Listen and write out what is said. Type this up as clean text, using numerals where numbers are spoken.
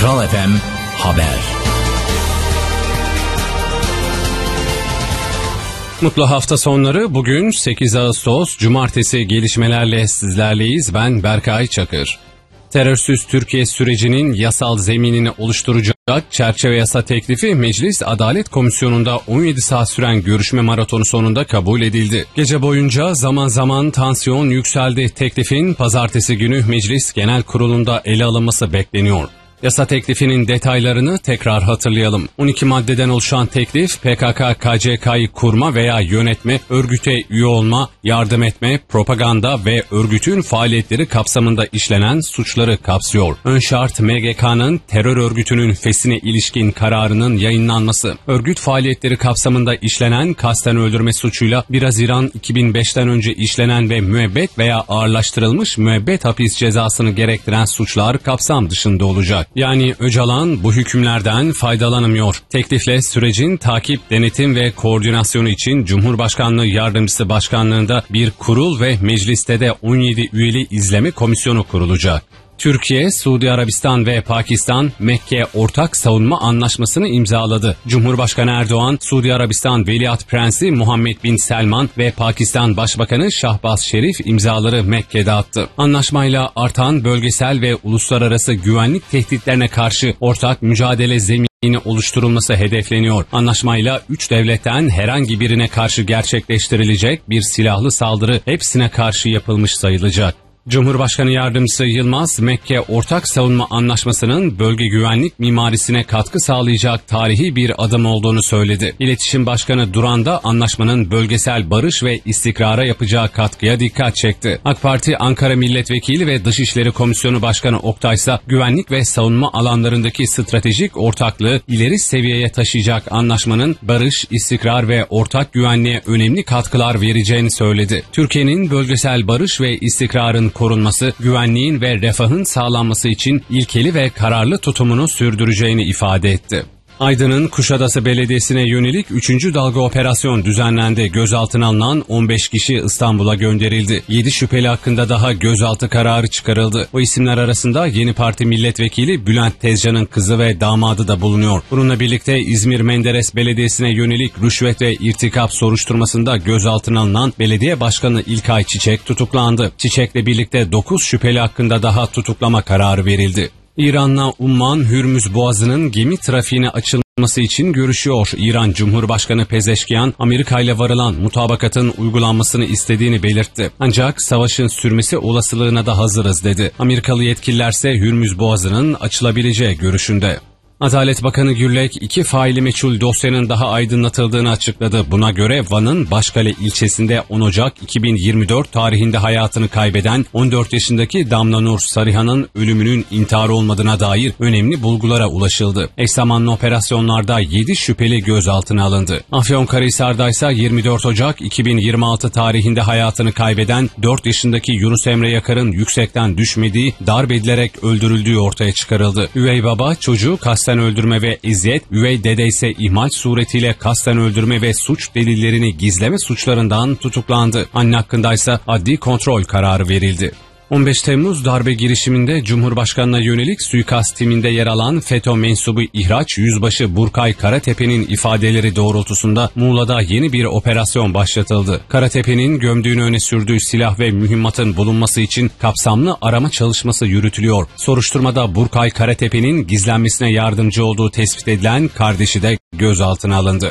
Kral FM Haber. Mutlu hafta sonları. Bugün 8 Ağustos Cumartesi, gelişmelerle sizlerleyiz. Ben Berkay Çakır. Terörsüz Türkiye sürecinin yasal zeminini oluşturacak çerçeve yasa teklifi Meclis Adalet Komisyonu'nda 17 saat süren görüşme maratonu sonunda kabul edildi. Gece boyunca zaman zaman tansiyon yükseldi. Teklifin pazartesi günü Meclis Genel Kurulu'nda ele alınması bekleniyor. Yasa teklifinin detaylarını tekrar hatırlayalım. 12 maddeden oluşan teklif, PKK-KCK'yı kurma veya yönetme, örgüte üye olma, yardım etme, propaganda ve örgütün faaliyetleri kapsamında işlenen suçları kapsıyor. Ön şart MGK'nın terör örgütünün feshine ilişkin kararının yayınlanması. Örgüt faaliyetleri kapsamında işlenen kasten öldürme suçuyla 1 Haziran 2005'ten önce işlenen ve müebbet veya ağırlaştırılmış müebbet hapis cezasını gerektiren suçlar kapsam dışında olacak. Yani Öcalan bu hükümlerden faydalanamıyor. Teklifle sürecin takip, denetim ve koordinasyonu için Cumhurbaşkanlığı Yardımcısı Başkanlığında bir kurul ve mecliste de 17 üyeli izleme komisyonu kurulacak. Türkiye, Suudi Arabistan ve Pakistan Mekke Ortak Savunma Anlaşması'nı imzaladı. Cumhurbaşkanı Erdoğan, Suudi Arabistan Veliaht Prensi Muhammed Bin Selman ve Pakistan Başbakanı Şahbaz Şerif imzaları Mekke'de attı. Anlaşmayla artan bölgesel ve uluslararası güvenlik tehditlerine karşı ortak mücadele zemini oluşturulması hedefleniyor. Anlaşmayla 3 devletten herhangi birine karşı gerçekleştirilecek bir silahlı saldırı hepsine karşı yapılmış sayılacak. Cumhurbaşkanı Yardımcısı Yılmaz, Mekke Ortak Savunma Anlaşması'nın bölge güvenlik mimarisine katkı sağlayacak tarihi bir adım olduğunu söyledi. İletişim Başkanı Duran da anlaşmanın bölgesel barış ve istikrara yapacağı katkıya dikkat çekti. AK Parti Ankara Milletvekili ve Dışişleri Komisyonu Başkanı Oktay ise güvenlik ve savunma alanlarındaki stratejik ortaklığı ileri seviyeye taşıyacak anlaşmanın barış, istikrar ve ortak güvenliğe önemli katkılar vereceğini söyledi. Türkiye'nin bölgesel barış ve istikrarın korunması, güvenliğin ve refahın sağlanması için ilkeli ve kararlı tutumunu sürdüreceğini ifade etti. Aydın'ın Kuşadası Belediyesi'ne yönelik 3. dalga operasyon düzenlendi. Gözaltına alınan 15 kişi İstanbul'a gönderildi. 7 şüpheli hakkında daha gözaltı kararı çıkarıldı. O isimler arasında Yeni Parti Milletvekili Bülent Tezcan'ın kızı ve damadı da bulunuyor. Bununla birlikte İzmir Menderes Belediyesi'ne yönelik rüşvet ve irtikap soruşturmasında gözaltına alınan Belediye Başkanı İlkay Çiçek tutuklandı. Çiçek'le birlikte 9 şüpheli hakkında daha tutuklama kararı verildi. İran'la Umman Hürmüz Boğazı'nın gemi trafiğine açılması için görüşüyor. İran Cumhurbaşkanı Pezeşkiyan, Amerika ile varılan mutabakatın uygulanmasını istediğini belirtti. Ancak savaşın sürmesi olasılığına da hazırız dedi. Amerikalı yetkililerse Hürmüz Boğazı'nın açılabileceği görüşünde. Adalet Bakanı Gürlek, 2 faili meçhul dosyanın daha aydınlatıldığını açıkladı. Buna göre Van'ın Başkale ilçesinde 10 Ocak 2024 tarihinde hayatını kaybeden 14 yaşındaki Damla Nur Sarıhan'ın ölümünün intihar olmadığına dair önemli bulgulara ulaşıldı. Eş zamanlı operasyonlarda 7 şüpheli gözaltına alındı. Afyonkarahisar'da ise 24 Ocak 2026 tarihinde hayatını kaybeden 4 yaşındaki Yunus Emre Yakar'ın yüksekten düşmediği, darp edilerek öldürüldüğü ortaya çıkarıldı. Üvey baba çocuğu kasten öldürme ve eziyet, üvey dede ise ihmal suretiyle kasten öldürme ve suç delillerini gizleme suçlarından tutuklandı. Anne hakkında ise adli kontrol kararı verildi. 15 Temmuz darbe girişiminde Cumhurbaşkanı'na yönelik suikast timinde yer alan FETÖ mensubu İhraç Yüzbaşı Burkay Karatepe'nin ifadeleri doğrultusunda Muğla'da yeni bir operasyon başlatıldı. Karatepe'nin gömdüğünü öne sürdüğü silah ve mühimmatın bulunması için kapsamlı arama çalışması yürütülüyor. Soruşturmada Burkay Karatepe'nin gizlenmesine yardımcı olduğu tespit edilen kardeşi de gözaltına alındı.